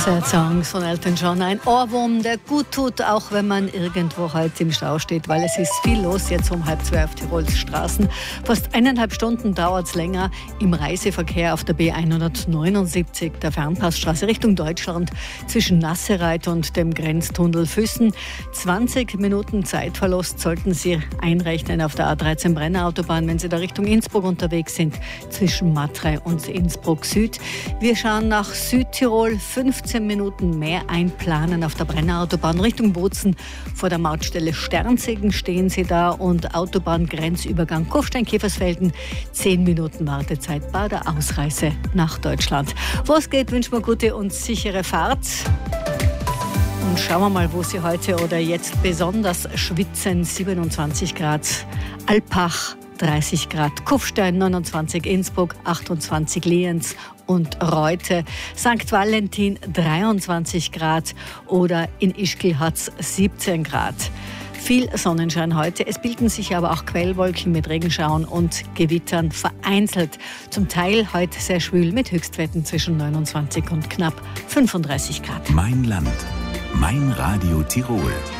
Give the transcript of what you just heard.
Sad Songs von Elton John. Ein Ohrwurm, der gut tut, auch wenn man irgendwo heute im Stau steht, weil es ist viel los jetzt um 11:30 auf Tirols Straßen. Fast 1,5 Stunden dauert es länger im Reiseverkehr auf der B179, der Fernpassstraße Richtung Deutschland zwischen Nassereit und dem Grenztunnel Füssen. 20 Minuten Zeitverlust sollten Sie einrechnen auf der A13 Brenner-Autobahn, wenn Sie da Richtung Innsbruck unterwegs sind, zwischen Matrei und Innsbruck Süd. Wir schauen nach Südtirol, 15 Minuten mehr einplanen auf der Brenner-Autobahn Richtung Bozen. Vor der Mautstelle Sternsigen stehen Sie da und Autobahngrenzübergang Kufstein-Käfersfelden. 10 Minuten Wartezeit bei der Ausreise nach Deutschland. Wo es geht, wünschen wir gute und sichere Fahrt. Und schauen wir mal, wo Sie heute oder jetzt besonders schwitzen. 27 Grad Alpbach, 30 Grad Kufstein, 29 Innsbruck, 28 Lienz und Reute, St. Valentin 23 Grad oder in Ischgl hat es 17 Grad. Viel Sonnenschein heute. Es bilden sich aber auch Quellwolken mit Regenschauern und Gewittern vereinzelt. Zum Teil heute sehr schwül mit Höchstwerten zwischen 29 und knapp 35 Grad. Mein Land, mein Radio Tirol.